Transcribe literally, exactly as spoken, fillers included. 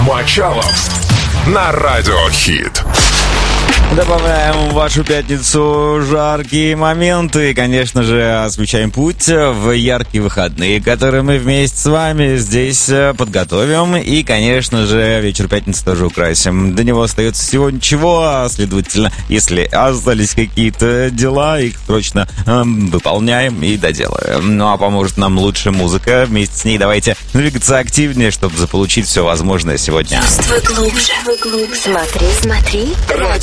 Мочалов на Радио Хит. Добавляем в вашу пятницу жаркие моменты и, конечно же, освещаем путь в яркие выходные, которые мы вместе с вами здесь подготовим. И, конечно же, вечер пятницы тоже украсим. До него остается всего ничего, следовательно, если остались какие-то дела, их срочно э, выполняем и доделаем. Ну а поможет нам лучшая музыка. Вместе с ней давайте двигаться активнее, чтобы заполучить все возможное сегодня. Чувствуй глубже. Смотри, смотри.